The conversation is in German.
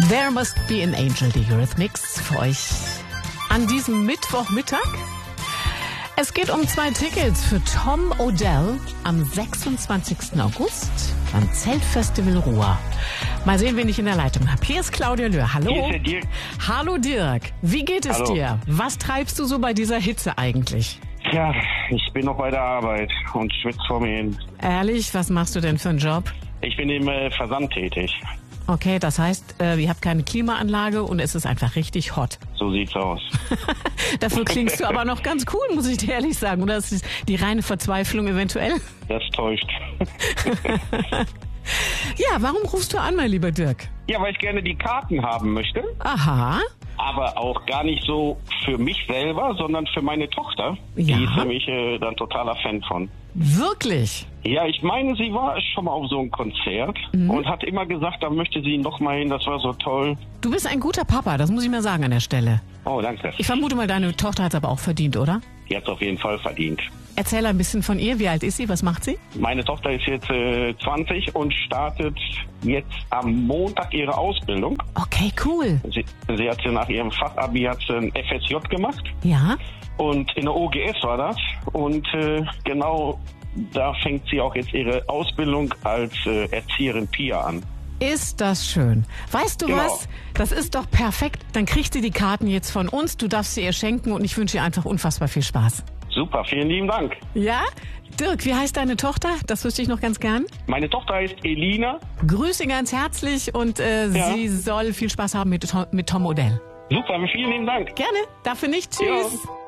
There Must Be an Angel, die Eurythmics, für euch an diesem Mittwochmittag. Es geht um 2 Tickets für Tom Odell am 26. August beim Zeltfestival Ruhr. Mal sehen, wen ich in der Leitung habe. Hier ist Claudia Löhr. Hallo. Hier ist der Dirk. Hallo Dirk. Wie geht es dir? Was treibst du so bei dieser Hitze eigentlich? Ja, ich bin noch bei der Arbeit und schwitze vor mir hin. Ehrlich, was machst du denn für einen Job? Ich bin im Versand tätig. Okay, das heißt, ihr habt keine Klimaanlage und es ist einfach richtig hot. So sieht's aus. Dafür klingst du aber noch ganz cool, muss ich dir ehrlich sagen. Oder ist es die reine Verzweiflung eventuell? Das täuscht. Ja, warum rufst du an, mein lieber Dirk? Ja, weil ich gerne die Karten haben möchte. Aha. Aber auch gar nicht so für mich selber, sondern für meine Tochter. Ja. Die ist nämlich dann totaler Fan von. Wirklich? Ja, ich meine, sie war schon mal auf so einem Konzert und hat immer gesagt, da möchte sie noch mal hin, das war so toll. Du bist ein guter Papa, das muss ich mal sagen an der Stelle. Oh, danke. Ich vermute mal, deine Tochter hat es aber auch verdient, oder? Die hat's auf jeden Fall verdient. Erzähl ein bisschen von ihr. Wie alt ist sie? Was macht sie? Meine Tochter ist jetzt 20 und startet jetzt am Montag ihre Ausbildung. Okay, cool. Sie hat nach ihrem Fachabi hat sie ein FSJ gemacht. Ja? Und in der OGS war das. Und genau da fängt sie auch jetzt ihre Ausbildung als Erzieherin PIA an. Ist das schön. Weißt du Genau. was? Das ist doch perfekt. Dann kriegt sie die Karten jetzt von uns. Du darfst sie ihr schenken und ich wünsche ihr einfach unfassbar viel Spaß. Super, vielen lieben Dank. Ja? Dirk, wie heißt deine Tochter? Das wüsste ich noch ganz gern. Meine Tochter heißt Elina. Grüße ihn ganz herzlich und sie soll viel Spaß haben mit Tom Odell. Super, vielen lieben Dank. Gerne. Dafür nicht. Tschüss. Ja.